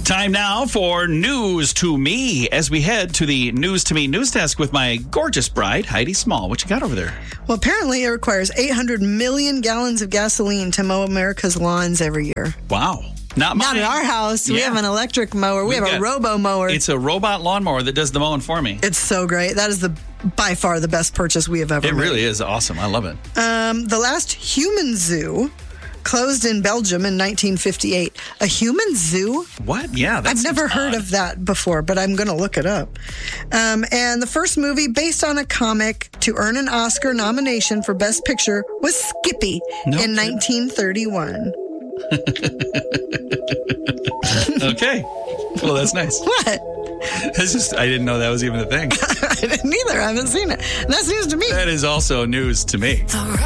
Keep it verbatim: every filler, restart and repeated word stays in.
Time now for News to Me as we head to the News to Me news desk with my gorgeous bride, Heidi Small. What you got over there? Well, apparently it requires eight hundred million gallons of gasoline to mow America's lawns every year. Wow. Not mine. Not at our house. We Yeah. have an electric mower. We We've have a got- robo mower. It's a robot lawnmower that does the mowing for me. It's so great. That is the by far the best purchase we have ever It made. really is awesome. I love it. Um, the last human zoo closed in Belgium in nineteen fifty-eight. A human zoo? What? Yeah, that's I've never heard of that before, but I'm going to look it up. Um, and the first movie based on a comic to earn an Oscar nomination for Best Picture was Skippy No in kidding. nineteen thirty-one. Okay. Well, that's nice. What? That's just, I didn't know that was even a thing. I didn't either. I haven't seen it. That's news to me. That is also news to me. The